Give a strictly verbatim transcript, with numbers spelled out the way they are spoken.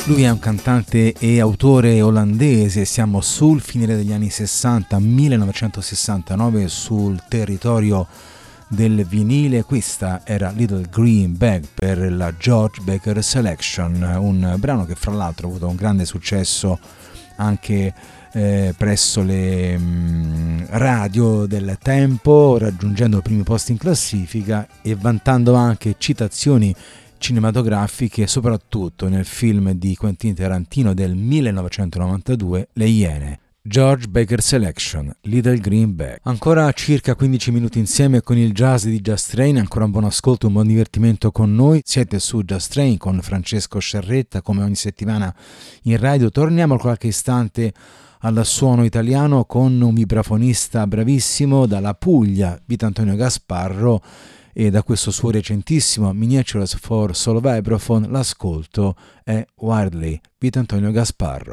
Lui è un cantante e autore olandese, siamo sul finire degli anni sessanta, millenovecentosessantanove, sul territorio del vinile. Questa era Little Green Bag per la George Baker Selection, un brano che fra l'altro ha avuto un grande successo anche eh, presso le mh, radio del tempo, raggiungendo i primi posti in classifica e vantando anche citazioni cinematografiche, soprattutto nel film di Quentin Tarantino del millenovecentonovantadue, Le Iene. George Baker Selection, Little Green Bag. Ancora circa quindici minuti insieme con il jazz di Just Train, ancora un buon ascolto, un buon divertimento con noi. Siete su Just Train con Francesco Sciarretta, come ogni settimana in radio. Torniamo qualche istante al suono italiano con un vibrafonista bravissimo dalla Puglia, Vitantonio Gasparro, e da questo suo recentissimo Miniatures for Solo Vibraphone l'ascolto è Wildly, Vitantonio Gasparro.